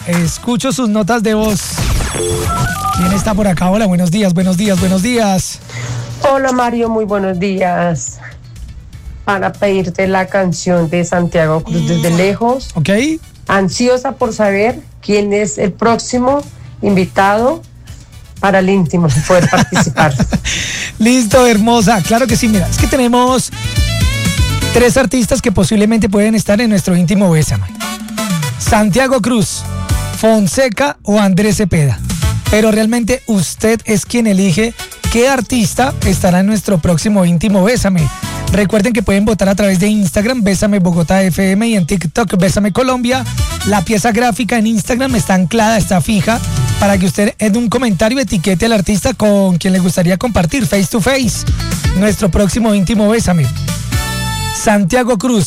Escucho sus notas de voz. ¿Quién está por acá? Hola, buenos días, buenos días, buenos días. Hola Mario, muy buenos días. Para pedirte la canción de Santiago Cruz desde lejos. Ok. Ansiosa por saber quién es el próximo invitado para el íntimo, poder participar. Listo, hermosa. Claro que sí, mira, es que tenemos 3 artistas que posiblemente pueden estar en nuestro íntimo Bésame. Santiago Cruz, Fonseca o Andrés Cepeda. Pero realmente usted es quien elige qué artista estará en nuestro próximo íntimo Bésame. Recuerden que pueden votar a través de Instagram, Bésame Bogotá FM, y en TikTok, Bésame Colombia. La pieza gráfica en Instagram está anclada, está fija, para que usted en un comentario etiquete al artista con quien le gustaría compartir face to face nuestro próximo íntimo Bésame. Santiago Cruz,